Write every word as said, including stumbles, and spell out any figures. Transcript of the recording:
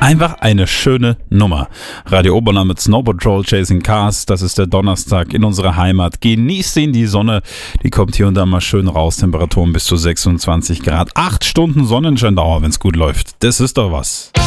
Einfach eine schöne Nummer. Radio Oberland mit Snow Patrol Chasing Cars. Das ist der Donnerstag in unserer Heimat. Genießt ihn, die Sonne. Die kommt hier und da mal schön raus. Temperaturen bis zu sechsundzwanzig Grad. Acht Stunden Sonnenscheindauer, wenn es gut läuft. Das ist doch was.